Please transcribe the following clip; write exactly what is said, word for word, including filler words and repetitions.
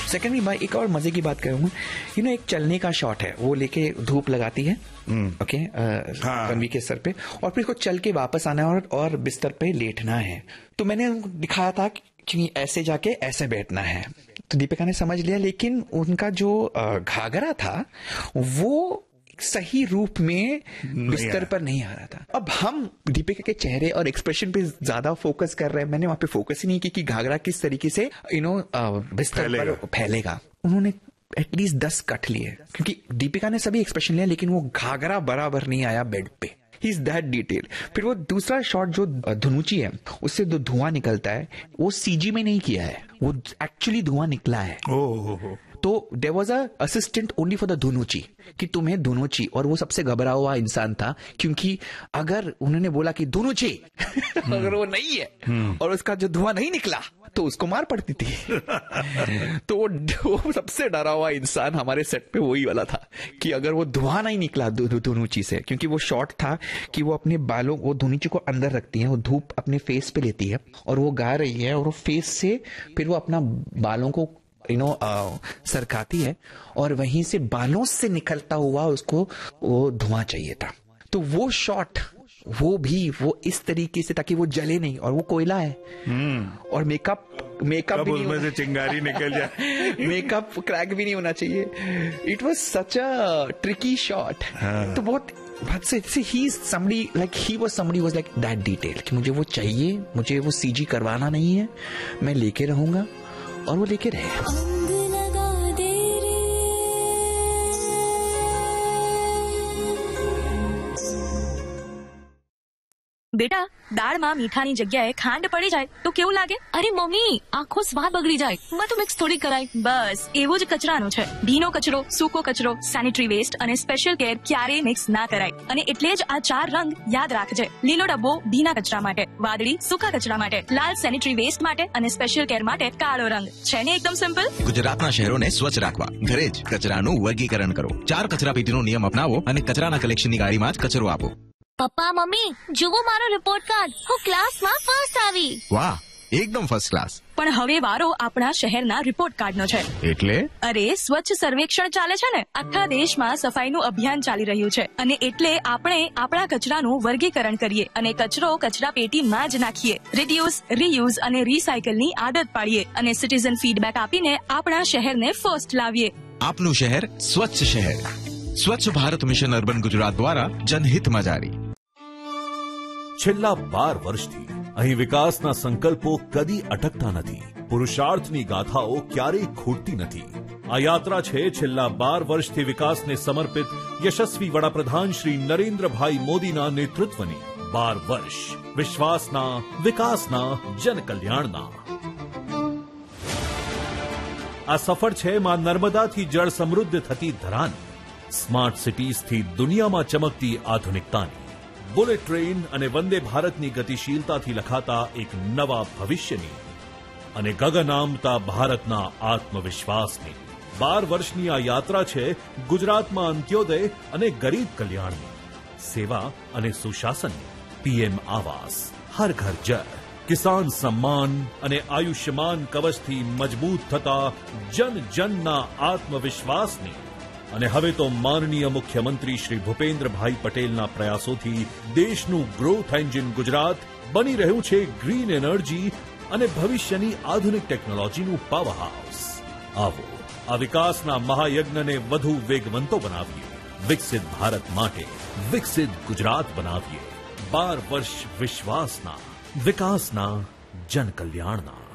Secondly मैं एक और मजे की बात करूंगा, यू नो एक चलने का शॉट है, वो लेके धूप लगाती है ओके रणवीर के सर पे, और फिर उसको चल के वापस आना है और, और बिस्तर पे लेटना है। तो मैंने उनको दिखाया था कि ऐसे जाके ऐसे बैठना है, तो दीपिका ने समझ लिया, लेकिन उनका जो घाघरा था वो सही रूप में बिस्तर पर नहीं आ रहा था। अब हम दीपिका के चेहरे और एक्सप्रेशन पे ज्यादा फोकस कर रहे हैं, मैंने वहां पे फोकस ही नहीं की कि घाघरा किस तरीके से यू नो बिस्तर पर फैलेगा। उन्होंने एटलीस्ट दस कट लिए, क्योंकि दीपिका ने सभी एक्सप्रेशन लिया, लेकिन वो घाघरा बराबर नहीं आया बेड पे। He is that detail. फिर वो दूसरा शॉट जो धुनुची है, उससे जो धुआं निकलता है, वो सीजी में नहीं किया है, वो एक्चुअली धुआं निकला है। ओह, तो there was a assistant only for the धुनुची, कि तुम्हें धुनुची, और वो सबसे घबरा हुआ इंसान था, क्योंकि अगर उन्होंने बोला कि धुनुची अगर वो नहीं है और उसका जो धुआं नहीं निकला तो उसको मार पड़ती थी। तो वो सबसे डरा हुआ इंसान हमारे सेट पे वही वाला था, कि अगर वो धुआं नहीं निकला धुनुची से, क्योंकि वो शॉट था कि वो अपने बालों, वो धुनुची को अंदर रखती है, वो धूप अपने फेस पे लेती है और वो गा रही है, और वो फेस से फिर वो अपना बालों को यू नो सरकाती है, और वहीं से बालों से निकलता हुआ उसको वो धुआं चाहिए था। तो वो शॉट, वो भी वो इस तरीके से ताकि वो जले नहीं, और वो कोयला है और मेकअप मेकअप भी उसमें से चिंगारी निकल जाए, मेकअप क्रैक भी नहीं होना चाहिए। It was such a tricky shot. तो बहुत ही somebody like he was somebody was like that detail, कि मुझे वो चाहिए, मुझे वो सीजी करवाना नहीं है, मैं लेके रहूंगा, और वो लेके रहे। બેટા, દાળમાં મીઠાની જગ્યાએ ખાંડ પડી જાય તો કેવું લાગે? અરે મમ્મી, આખો સ્વાદ બગડી જાય. માં તો મિક્સ થોડી કરાય. બસ એવું જ કચરાનું છે. ભીનો કચરો, સૂકો કચરો, સેનિટરી વેસ્ટ અને સ્પેશિયલ કેર ક્યારેય મિક્સ ના કરાય. અને એટલે જ આ ચાર રંગ યાદ રાખજે. લીલો ડબ્બો ભીના કચરા માટે, વાદળી સૂકા કચરા માટે, લાલ સેનિટરી વેસ્ટ માટે અને સ્પેશિયલ કેર માટે કાળો રંગ. છે ને એકદમ સિમ્પલ? ગુજરાતના શહેરોને સ્વચ્છ રાખવા ઘરે જ કચરાનું વર્ગીકરણ કરો. ચાર કચરાપેટીનો નિયમ અપનાવો અને કચરાના કલેક્શનની ગાડીમાં જ કચરો આપો. પપ્પા મમ્મી, જુઓ મારો રિપોર્ટ કાર્ડ, હું ક્લાસમાં ફર્સ્ટ આવી. વાહ, એકદમ ફર્સ્ટ ક્લાસ. પણ હવે વારો આપણા શહેરના રિપોર્ટ કાર્ડનો છે. એટલે? અરે સ્વચ્છ સર્વેક્ષણ ચાલે છે ને, આખા દેશમાં સફાઈનું અભિયાન ચાલી રહ્યું છે, અને એટલે આપણે આપણા કચરાનું વર્ગીકરણ કરીએ અને કચરો કચરા પેટીમાં જ નાખીએ. રિડ્યુસ, રીયુઝ અને રીસાયકલની આદત પાડીએ અને સિટીઝન ફીડબેક આપીને આપણા શહેરને ફર્સ્ટ લાવીએ. આપનું શહેર સ્વચ્છ શહેર. સ્વચ્છ ભારત મિશન અર્બન ગુજરાત દ્વારા જનહિતમાં જારી. છેલ્લા બાર વર્ષથી અહીં વિકાસના સંકલ્પો કદી અટકતા નથી. પુરુષાર્થની ગાથાઓ ક્યારેય ખૂટતી નથી. આ યાત્રા છે છેલ્લા બાર વર્ષથી વિકાસને સમર્પિત યશસ્વી વડાપ્રધાન શ્રી નરેન્દ્રભાઈ મોદીના નેતૃત્વની. બાર વર્ષ વિશ્વાસના, વિકાસના, જનકલ્યાણના. આ સફર છે માં નર્મદાથી જળ સમૃદ્ધ થતી ધરાની, સ્માર્ટ સિટીઝથી દુનિયામાં ચમકતી આધુનિકતાની, બુલેટ ટ્રેન અને વંદે ભારતની ગતિશીલતાથી લખાતા એક નવા ભવિષ્યની, અને ગગન આમતા ભારતના આત્મવિશ્વાસની. બાર વર્ષની આ યાત્રા છે ગુજરાતમાં અંત્યોદય અને ગરીબ કલ્યાણની, સેવા અને સુશાસનની. પીએમ આવાસ, હર ઘર જળ, કિસાન સમ્માન અને આયુષ્યમાન કવચથી મજબૂત થતા જન જનના આત્મવિશ્વાસની. અને હવે તો માનનીય મુખ્યમંત્રી શ્રી ભૂપેન્દ્રભાઈ પટેલના પ્રયાસોથી દેશનું ગ્રોથ એન્જિન ગુજરાત બની રહ્યું છે ગ્રીન એનર્જી અને ભવિષ્યની આધુનિક ટેકનોલોજીનું પાવર હાઉસ. આવો આ વિકાસના મહાયજ્ઞને વધુ વેગવંતો બનાવીએ. વિકસિત ભારત માટે વિકસિત ગુજરાત બનાવીએ. બાર વર્ષ વિશ્વાસના, વિકાસના, જનકલ્યાણના.